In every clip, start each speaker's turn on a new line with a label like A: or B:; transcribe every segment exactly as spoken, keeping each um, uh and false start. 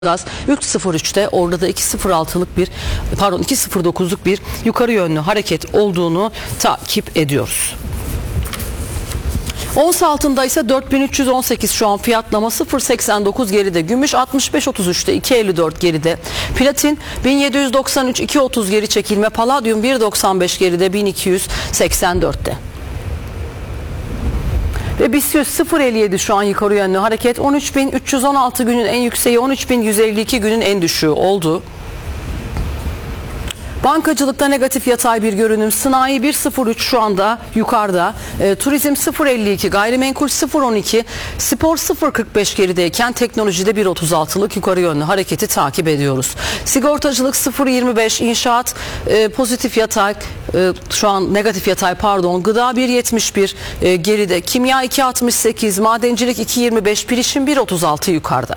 A: Gaz üç nokta sıfır üçte orada da iki nokta sıfır altılık bir pardon iki nokta sıfır dokuzluk bir yukarı yönlü hareket olduğunu takip ediyoruz. Ons altında ise dört bin üç yüz on sekiz şu an fiyatlama, sıfır virgül seksen dokuz geride. Gümüş altmış beş otuz üçte iki virgül elli dört geride. Platin bin yedi yüz doksan üç iki virgül otuz geri çekilme. Palladium bir virgül doksan beş geride bin iki yüz seksen dörtte. Ve BIST yüz sıfır virgül elli yedi şu an yukarı yönlü hareket. on üç bin üç yüz on altı günün en yükseği, on üç bin yüz elli iki günün en düşüğü oldu. Bankacılıkta negatif yatay bir görünüm. Sanayi bir virgül sıfır üç şu anda yukarıda. E, turizm sıfır virgül elli iki, gayrimenkul sıfır virgül on iki, spor sıfır virgül kırk beş gerideyken teknolojide bir virgül otuz altılık yukarı yönlü hareketi takip ediyoruz. Sigortacılık sıfır virgül yirmi beş, inşaat e, pozitif yatay, e, şu an negatif yatay pardon. Gıda bir virgül yetmiş bir e, geride. Kimya iki virgül altmış sekiz, madencilik iki virgül yirmi beş, bilişim bir virgül otuz altı yukarıda.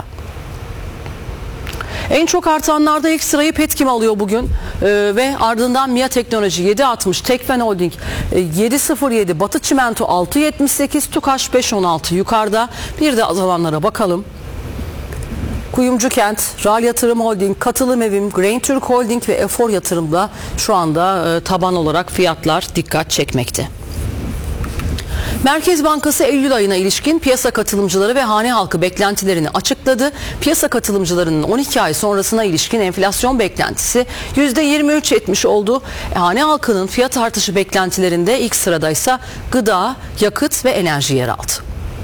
A: En çok artanlarda ilk sırayı Petkim alıyor bugün ee, ve ardından MİA Teknoloji yedi virgül altmış, Tekfen Holding e, yedi virgül sıfır yedi, Batı Çimento altı virgül yetmiş sekiz, TUKAŞ beş virgül on altı yukarıda. Bir de azalanlara bakalım. Kuyumcu Kent, Ral Yatırım Holding, Katılım Evim, Grain Türk Holding ve Efor Yatırım'da şu anda e, taban olarak fiyatlar dikkat çekmekte. Merkez Bankası Eylül ayına ilişkin piyasa katılımcıları ve hane halkı beklentilerini açıkladı. Piyasa katılımcılarının on iki ay sonrasına ilişkin enflasyon beklentisi yüzde yirmi üç virgül yetmiş oldu. E, hane halkının fiyat artışı beklentilerinde ilk sıradaysa gıda, yakıt ve enerji yer aldı.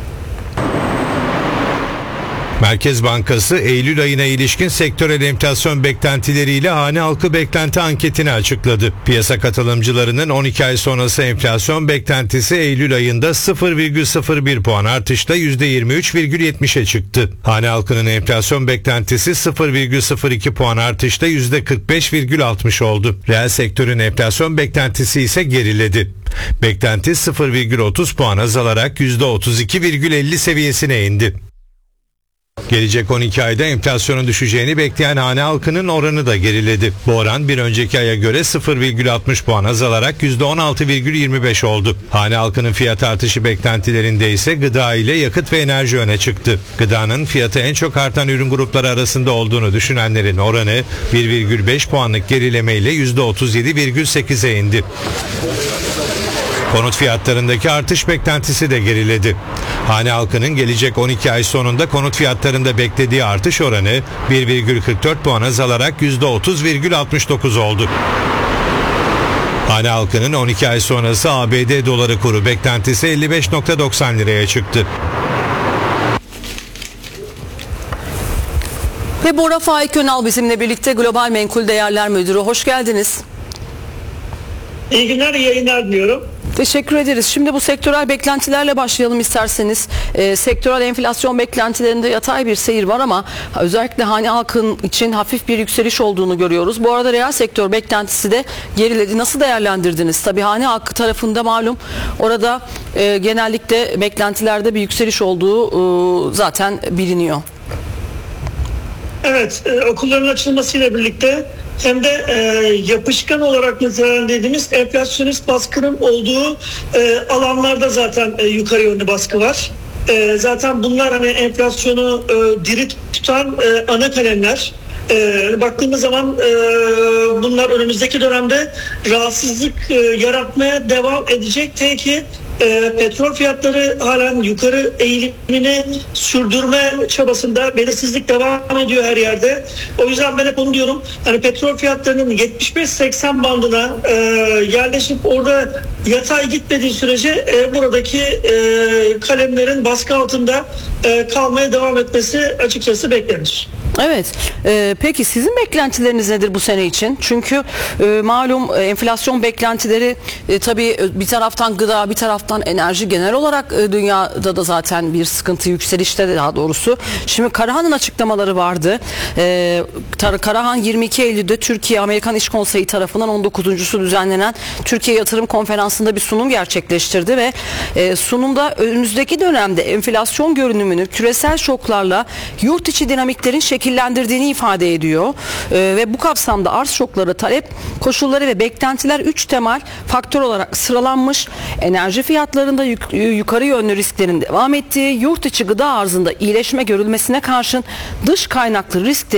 B: Merkez Bankası Eylül ayına ilişkin sektörel enflasyon beklentileriyle hane halkı beklenti anketini açıkladı. Piyasa katılımcılarının on iki ay sonrası enflasyon beklentisi Eylül ayında sıfır virgül sıfır bir puan artışla yüzde yirmi üç virgül yetmişe çıktı. Hane halkının enflasyon beklentisi sıfır virgül sıfır iki puan artışla yüzde kırk beş virgül altmış oldu. Reel sektörün enflasyon beklentisi ise geriledi. Beklenti sıfır virgül otuz puan azalarak yüzde otuz iki virgül elli seviyesine indi. Gelecek on iki ayda enflasyonun düşeceğini bekleyen hane halkının oranı da geriledi. Bu oran bir önceki aya göre sıfır virgül altmış puan azalarak yüzde on altı virgül yirmi beş oldu. Hane halkının fiyat artışı beklentilerinde ise gıda ile yakıt ve enerji öne çıktı. Gıdanın fiyatı en çok artan ürün grupları arasında olduğunu düşünenlerin oranı bir virgül beş puanlık gerileme ile yüzde otuz yedi virgül sekize indi. Konut fiyatlarındaki artış beklentisi de geriledi. Hane halkının gelecek on iki ay sonunda konut fiyatlarında beklediği artış oranı bir virgül kırk dört puan azalarak yüzde otuz virgül altmış dokuz oldu. Hane halkının on iki ay sonrası A B D doları kuru beklentisi elli beş virgül doksan liraya çıktı.
A: Ve Bora Faik Önal bizimle birlikte, Global Menkul Değerler Müdürü. Hoş geldiniz.
C: İyi günler, iyi yayınlar diliyorum.
A: Teşekkür ederiz. Şimdi bu sektörel beklentilerle başlayalım isterseniz. E, sektörel enflasyon beklentilerinde yatay bir seyir var ama özellikle hane halkın için hafif bir yükseliş olduğunu görüyoruz. Bu arada reel sektör beklentisi de geriledi. Nasıl değerlendirdiniz? Tabii hane halkı tarafında malum orada e, genellikle beklentilerde bir yükseliş olduğu e, zaten biliniyor.
C: Evet, e, okulların açılmasıyla birlikte hem de e, yapışkan olarak nitelendirdiğimiz enflasyonist baskının olduğu e, alanlarda zaten e, yukarı yönlü baskı var. E, zaten bunlar hani enflasyonu e, diri tutan e, ana kalemler. E, baktığımız zaman e, bunlar önümüzdeki dönemde rahatsızlık e, yaratmaya devam edecek. Tek ki E, petrol fiyatları halen yukarı eğilimini sürdürme çabasında, belirsizlik devam ediyor her yerde. O yüzden ben hep onu diyorum, hani petrol fiyatlarının yetmiş beş seksen bandına e, yerleşip orada yatay gitmediği sürece e, buradaki e, kalemlerin baskı altında e, kalmaya devam etmesi açıkçası beklenir.
A: Evet. Ee, peki sizin beklentileriniz nedir bu sene için? Çünkü e, malum e, enflasyon beklentileri e, tabii bir taraftan gıda, bir taraftan enerji, genel olarak e, dünyada da zaten bir sıkıntı, yükselişte daha doğrusu. Şimdi Karahan'ın açıklamaları vardı. E, Karahan yirmi iki Eylül'de Türkiye Amerikan İş Konseyi tarafından on dokuzuncusu düzenlenen Türkiye Yatırım Konferansı'nda bir sunum gerçekleştirdi ve e, sunumda önümüzdeki dönemde enflasyon görünümü görünümünü küresel şoklarla yurt içi dinamiklerin şekillendirdiğini ifade ediyor. Ee, ve bu kapsamda arz şokları, talep koşulları ve beklentiler üç temel faktör olarak sıralanmış. Enerji fiyatlarında yuk- yukarı yönlü risklerin devam ettiği, yurt içi gıda arzında iyileşme görülmesine karşın dış kaynaklı risklerin